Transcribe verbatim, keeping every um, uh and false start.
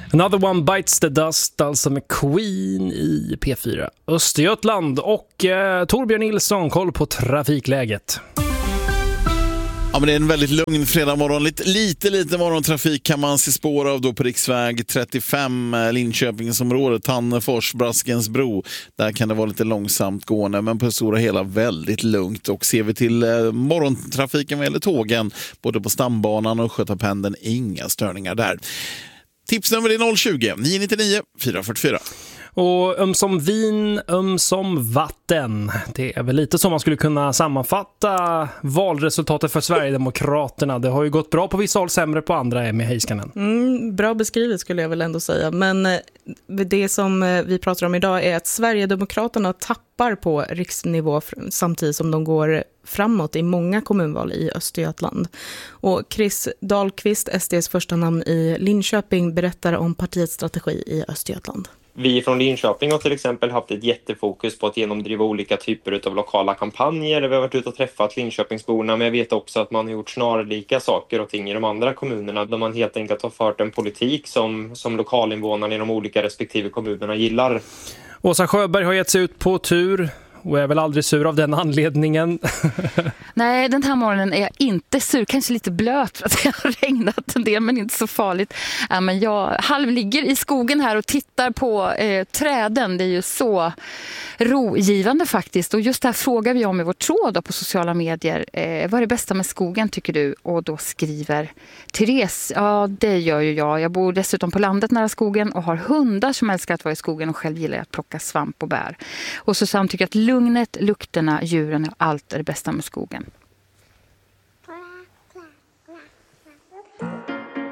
Another One Bites the Dust, alltså med Queen i P fyra. Östergötland och eh, Torbjörn Nilsson, koll på trafikläget. Ja, men det är en väldigt lugn fredag morgon. Lite, lite, lite morgontrafik kan man se spår av då på riksväg trettiofem, Linköpingsområdet, Tannefors, Braskensbro. Där kan det vara lite långsamt gående, men på det stora hela väldigt lugnt. Och ser vi till eh, morgontrafiken vad gäller tågen, både på stambanan och Skötapendeln, inga störningar där. Tipsnummer är noll tjugo, nio nio nio, fyra fyra fyra. Och ömsom vin, ömsom vatten. Det är väl lite som man skulle kunna sammanfatta valresultatet för Sverigedemokraterna. Det har ju gått bra på vissa håll, sämre på andra, Emmy Heiskanen. Mm, bra beskrivet skulle jag väl ändå säga. Men det som vi pratar om idag är att Sverigedemokraterna tappar på riksnivå samtidigt som de går framåt i många kommunval i Östergötland. Och Chris Dahlqvist, S D:s första namn i Linköping, berättar om partiets strategi i Östergötland. Vi från Linköping har till exempel haft ett jättefokus på att genomdriva olika typer av lokala kampanjer. Vi har varit ute och träffat Linköpingsborna, men jag vet också att man har gjort snarlika saker och ting i de andra kommunerna, där man helt enkelt har fört en politik som, som lokalinvånarna i de olika respektive kommunerna gillar. Åsa Sjöberg har gett sig ut på tur och är väl aldrig sur av den anledningen. Nej, den här morgonen är jag inte sur. Kanske lite blöt för att det har regnat en del, men inte så farligt. Ja, men jag halvligger i skogen här och tittar på eh, träden. Det är ju så rogivande faktiskt. Och just det här frågar vi om i vår tråd på sociala medier. Eh, vad är det bästa med skogen tycker du? Och då skriver Therese, ja det gör ju jag. Jag bor dessutom på landet nära skogen och har hundar som älskar att vara i skogen och själv gillar att plocka svamp och bär. Och Susanne tycker att lugnet, lukterna, djuren och allt är det bästa med skogen.